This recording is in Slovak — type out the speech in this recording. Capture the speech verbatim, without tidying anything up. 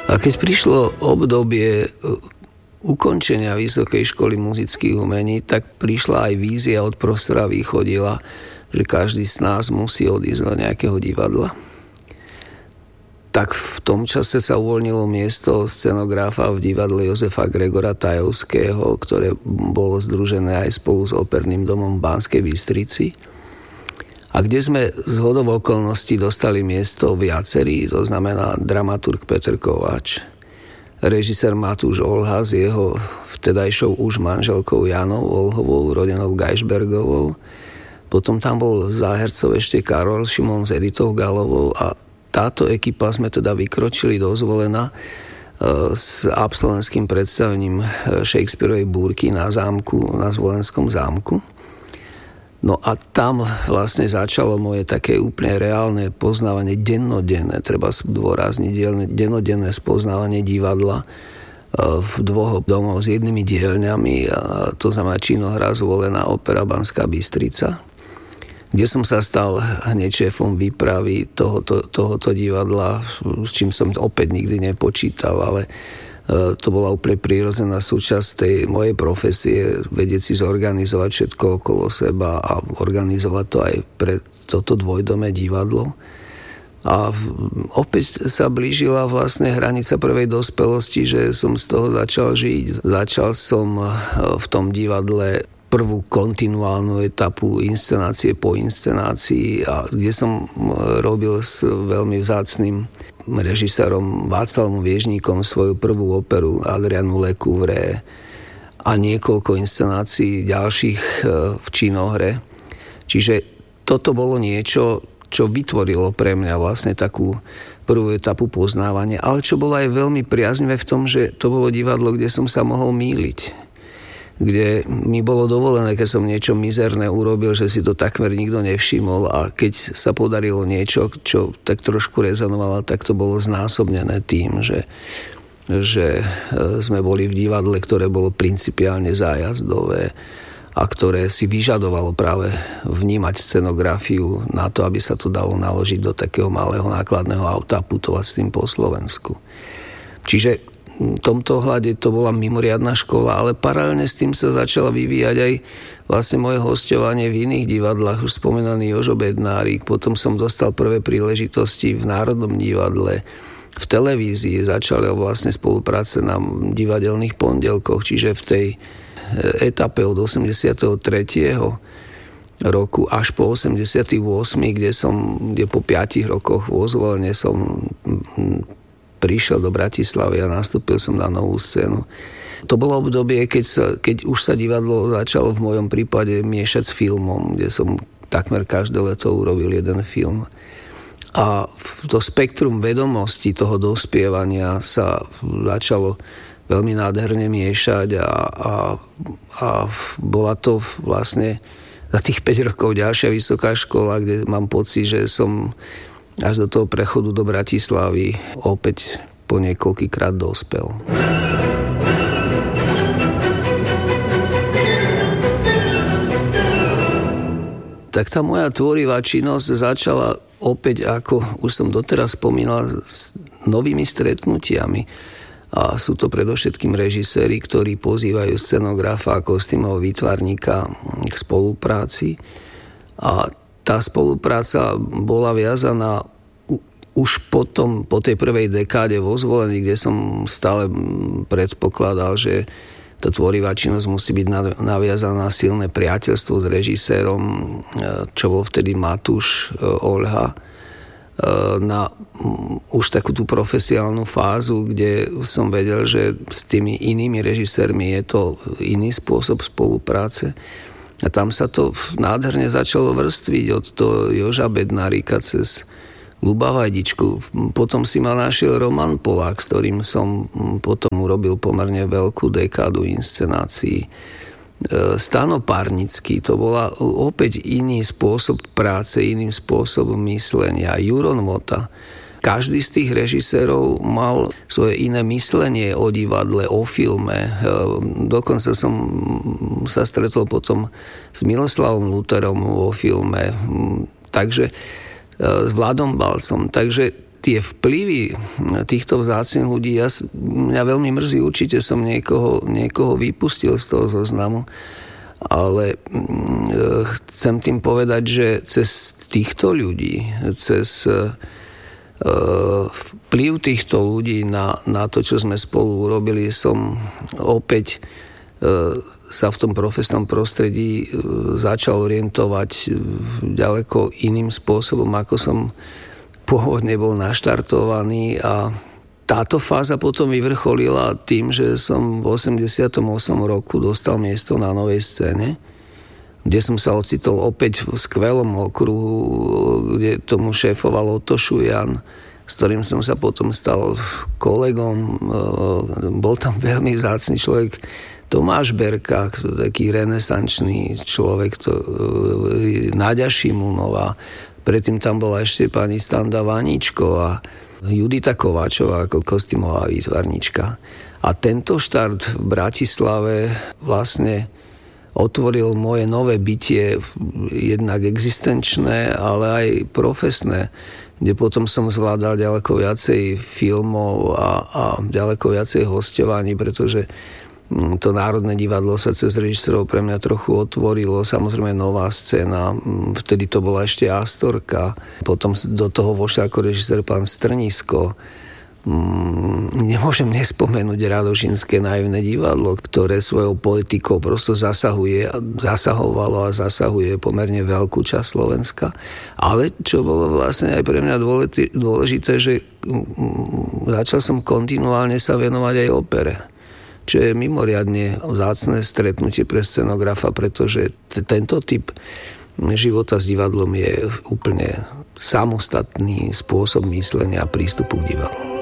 A keď prišlo obdobie ukončenia Vysokej školy muzických umení, tak prišla aj vízia od profesora Východila, že každý z nás musí odísť do nejakého divadla. Tak v tom čase sa uvoľnilo miesto scenográfa v divadle Jozefa Gregora Tajovského, ktoré bolo združené aj spolu s Operným domom v Banskej Bystrici. A kde sme z hodou okolností dostali miesto viacerí, to znamená dramaturg Peter Kováč, režisér Matúš Olha s jeho vtedajšou už manželkou Janou Olhovou, rodenou Geisbergovou. Potom tam bol záhercov ešte Karol Šimon s Editou Galovou a táto ekipa sme teda vykročili do Zvolena s absolventským predstavením Shakespearovej Búrky na zámku, na Zvolenskom zámku. No a tam vlastne začalo moje také úplne reálne poznávanie dennodenné, treba zdôrazniť, dennodenné spoznávanie divadla v dvoch domoch s jednými dielňami, a to znamená Činohra, Zvolená, Opera, Banská Bystrica, kde som sa stal hneď šéfom výpravy tohoto, tohoto divadla, s čím som opäť nikdy nepočítal, ale to bola úplne prírodzená súčasť tej mojej profesie, vedieť si zorganizovať všetko okolo seba a organizovať to aj pre toto dvojdomé divadlo. A opäť sa blížila vlastne hranica prvej dospelosti, že som z toho začal žiť. Začal som v tom divadle prvú kontinuálnu etapu inscenácie po inscenácii, a kde som robil s veľmi vzácnym režisérom Václavom Viežníkom svoju prvú operu Adrianu Le Couvré a niekoľko inscenácií ďalších v Činohre. Čiže toto bolo niečo, čo vytvorilo pre mňa vlastne takú prvú etapu poznávania, ale čo bolo aj veľmi priaznivé v tom, že to bolo divadlo, kde som sa mohol mýliť, kde mi bolo dovolené, keď som niečo mizerné urobil, že si to takmer nikto nevšimol, a keď sa podarilo niečo, čo tak trošku rezonovalo, tak to bolo znásobnené tým, že, že sme boli v divadle, ktoré bolo principiálne zájazdové a ktoré si vyžadovalo práve vnímať scenografiu na to, aby sa to dalo naložiť do takého malého nákladného auta a putovať s tým po Slovensku. Čiže v tomto ohľade to bola mimoriadna škola, ale paralelne s tým sa začala vyvíjať aj vlastne moje hosťovanie v iných divadlách, už spomenaný Jožo Bednárik, potom som dostal prvé príležitosti v Národnom divadle, v televízii začala vlastne spolupráce na divadelných pondelkoch, čiže v tej etape od osemdesiateho tretieho roku až po osemdesiaty ôsmy, kde som, kde po piatich rokoch vo Zvolene som prišiel do Bratislavy a nastúpil som na novú scénu. To bolo obdobie, keď, sa, keď už sa divadlo začalo v mojom prípade miešať s filmom, kde som takmer každé leto urobil jeden film. A to spektrum vedomostí toho dospievania sa začalo veľmi nádherne miešať a, a, a bola to vlastne za tých päť rokov ďalšia vysoká škola, kde mám pocit, že som až do toho prechodu do Bratislavy opäť po niekoľkýkrát dospel. Tak tá moja tvorivá činnosť začala opäť, ako už som doteraz spomínal, s novými stretnutiami. A sú to predovšetkým režiséri, ktorí pozývajú scenografa a kostýmového výtvarníka k spolupráci. A tá spolupráca bola viazaná už potom, po tej prvej dekáde vo Zvolení, kde som stále predpokladal, že tá tvorivá činnosť musí byť naviazaná na silné priateľstvo s režisérom, čo bol vtedy Matúš Olha, na už takú tú profesionálnu fázu, kde som vedel, že s tými inými režisérmi je to iný spôsob spolupráce. A tam sa to nádherne začalo vrstviť od toho Joža Bednárika cez Ľuba Vajdičku. Potom si ma našiel Roman Polák, s ktorým som potom urobil pomerne veľkú dekádu inscenácií. Stano Parnický, to bola opäť iný spôsob práce, iným spôsobom myslenia. Juron Mota. Každý z tých režisérov mal svoje iné myslenie o divadle, o filme. Dokonca som sa stretol potom s Miloslavom Lutherom vo filme. Takže s Vladom Balcom. Takže tie vplyvy týchto vzácnych ľudí, ja, mňa veľmi mrzí, určite som niekoho, niekoho vypustil z toho zoznamu, ale chcem tým povedať, že cez týchto ľudí, cez vplyv týchto ľudí na, na to, čo sme spolu urobili, som opäť sa v tom profesnom prostredí začal orientovať ďaleko iným spôsobom, ako som pôvodne bol naštartovaný, a táto fáza potom vyvrcholila tým, že som v osemdesiatom ôsmom roku dostal miesto na Novej scéne, kde som sa ocitol opäť v skvelom okruhu, kde tomu šéfoval Otto Šujan, s ktorým som sa potom stal kolegom. Bol tam veľmi vzácny človek, Tomáš Berka, taký renesančný človek, to, Náďa Šimunová. Predtým tam bola ešte pani Standa Vaníčková, Judita Kováčová ako kostýmová výtvarnička. A tento štart v Bratislave vlastne otvoril moje nové bytie, jednak existenčné, ale aj profesné, kde potom som zvládal ďaleko viacej filmov a, a ďaleko viacej hosťovaní, pretože to Národné divadlo sa cez režisérov pre mňa trochu otvorilo. Samozrejme Nová scéna, vtedy to bola ešte Astorka. Potom do toho vošiel ako režisér pán Strnisko. Nemôžem nespomenúť Radošinské naivné divadlo, ktoré svojou politikou prosto zasahuje, zasahovalo a zasahuje pomerne veľkú časť Slovenska. Ale čo bolo vlastne aj pre mňa dôležité, že začal som kontinuálne sa venovať aj opere, čo je mimoriadne vzácne stretnutie pre scenografa, pretože t- tento typ života s divadlom je úplne samostatný spôsob myslenia a prístupu k divadlu.